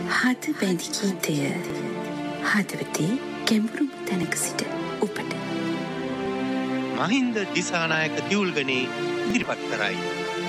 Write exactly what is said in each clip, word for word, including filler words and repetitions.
හද බැඳි ගීතය හදවතේ ගැඹුරුම තැනක සිට ඔබට මහින්ද දිසානායක දියුල්ගනේ ඉදිරිපත් කරයි.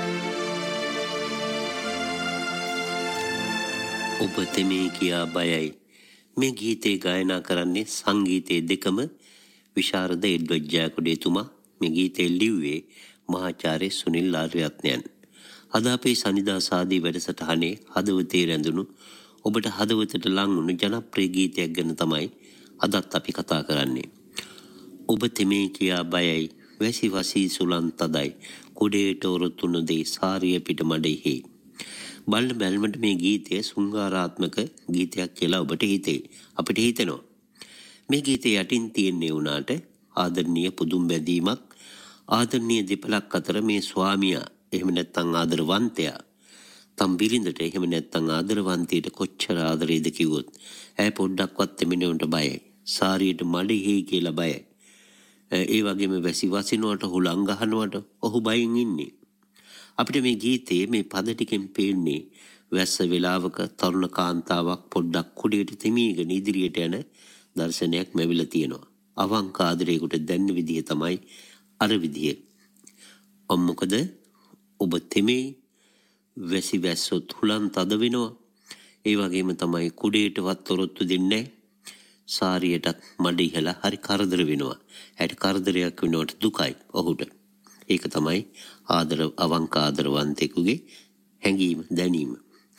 ඔබ තෙමේ කියා බයයි. මේ ගීතේ ගායනා කරන්නේ සංගීතයේ දෙකම විශාරද එඩ්වඩ් ජයකොඩිතුමා. මේ ගීතේ ලිව්වේ මහාචාර්ය සුනිල් ආර්යරත්නයන්. අද අපේ සනිදා සාදී වැඩසටහනේ හදවතේ රැඳුණු ඔබට හදවතට ලං වුණු ජනප්‍රිය ගීතයක් ගැන තමයි අදත් අපි කතා කරන්නේ. ඔබ තෙමේ කියා බයයි වැසි වසී සුලන් තදයි කුඩේට ඔරොත්තු නොදේ සාරිය පිට මඩෙහි. බලන බැල්මට මේ ගීතය සුංගාරාත්මක ගීතයක් කියලා ඔබට හිතේ. අපිට හිතෙනවා. මේ ගීතය යටින් තියෙන්නේ වුණාට ආදරණීය පුදුම් බැඳීමක් ආදරණීය දෙපළක් අතර මේ ස්වාමියා එහෙම නැත්නම් ආදරවන්තයා තම් බිරිඳට එහෙම නැත්නම් ආදරවන්තියට කොච්චර ආදරේද කිව්වොත් ඇය පොඩ්ඩක්වත් එමිනෙවන්ට බයයි. සාරියට මඩෙහි කියලා බයයි. ඒ වගේම වැසි වසිනවට හුලං ගහනවට ඔහු බයින් ඉන්නේ. අපිට මේ ගීතේ මේ පද ටිකෙන් පේන්නේ වැස්ස වේලාවක තරුණ කාන්තාවක් පොඩ්ඩක් කුඩේට තෙමීගෙන ඉදිරියට යන දර්ශනයක් ලැබිලා තියෙනවා. අවංක ආදරේකට දැන්න විදිය තමයි අර විදිය. ඔම් මොකද ඔබ තෙමේ වැසි වැස්සොත් හුලන් තද වෙනවා. ඒ වගේම තමයි කුඩේටවත් තොරොත්තු දෙන්නේ සාරියටත් මඩ ඉහලා හරි කරදර වෙනවා. ඇයට කරදරයක් වෙනවට දුකයි ඔහුට. ඒක තමයි ආදර අවංක ආදරවන්තයෙකුගේ හැඟීම දැනීම.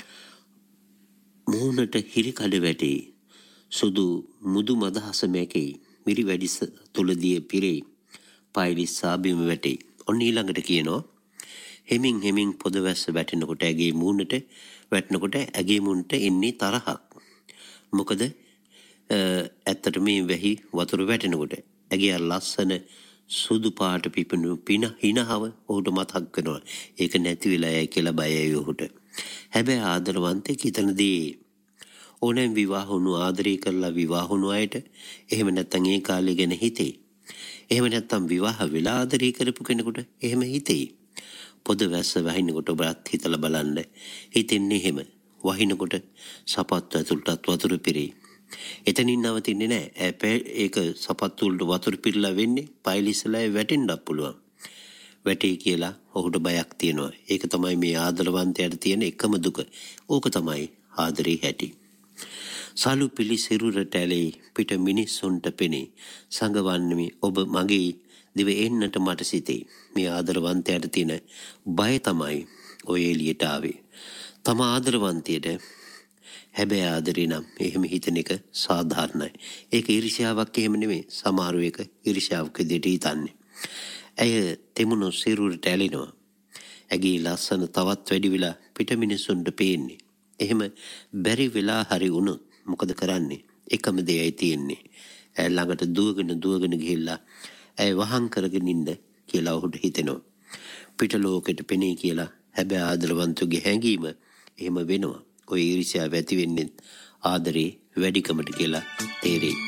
මුහුණට හිරි කඩ වැටේ සුදු මුදු මදහස මැකේ මිරි වැඩිස තුලදී පිරේ පයිලිස් සාබිම වැටේ. ඔන්න ඊළඟට කියනවා හෙමින් හෙමින් පොදවැස්ස වැටෙනකොට ඇගේ මුහුණට වැටෙනකොට ඇගේ මුහුණට එන්නේ තරහක්. මොකද ඇත්තට මේ වැහි වතුර වැටෙනකොට ඇගේ ලස්සන සුදු පාට පිපෙනු පින හිනහව ඔහුට මතක් වෙනවා. ඒක නැති වෙලා යයි කියලා බයයි ඔහුට. හැබැයි ආදරවන්තයෙක් හිතනදී ඕනෑම විවාහ වුණු ආදරය කරලා විවාහ වුණු අයට එහෙම නැත්නම් ඒ කාලේ ගැන හිතේ. එහෙම නැත්නම් විවාහ වෙලා ආදරය කරපු කෙනෙකුට එහෙම හිතේ. පොද වැස්ස වහිනකොට ඔබත් හිතලා බලන්න. හිතෙන්නේ එහෙම. වහිනකොට සපත්තු ඇතුළටත් වතුර පිරේ. එතනින් නවතින්නේ නැහැ. ඒක සපත්තු වලට වතුර පිරලා වෙන්නේ පයිලිස්සලා වැටෙන්නත් පුළුවන්. වැටේ කියලා ඔහුට බයක් තියෙනවා. ඒක තමයි මේ ආදරවන්තයාට තියෙන එකම දුක. ඕක තමයි ආදරේ හැටි. සලු පිලි සිරුරට ඇලේ පිට මිනිස්සුන්ට පෙනේ සංගවන්නේ ඔබ මගේ දිව එන්නට මට සිතේ. මේ ආදරවන්තයාට තියෙන බය තමයි ඔය එළියට ආවේ. තම ආදරවන්තයට හැබැයි ආදරේ නම් එහෙම හිතන එක සාධාරණයි. ඒක ඊර්ෂ්‍යාවක් එහෙම නෙමෙයි. සමහරව එක ඊර්ෂ්‍යාවක් විදිහට හිතන්නේ. ඇය තෙමුණු සිරුරට ඇලෙනවා. ඇගේ ලස්සන තවත් වැඩි වෙලා පිට මිනිස්සුන්ට පේන්නේ. එහෙම බැරි වෙලා හරි වුණොත් මොකද කරන්නේ? එකම දෙයයි තියෙන්නේ. ඇය ළඟට දුවගෙන දුවගෙන ගිහිල්ලා ඇය වහං කරගෙන ඉන්න කියලා ඔහුට හිතෙනවා. පිට ලෝකෙට පෙනේ කියලා හැබැයි ආදරවන්තගේ හැඟීම එහෙම වෙනවා. ඔය ඊර්ෂ්‍යාව ඇති වෙන්නේ ආදරේ වැඩිකමට කියලා තේරෙයි.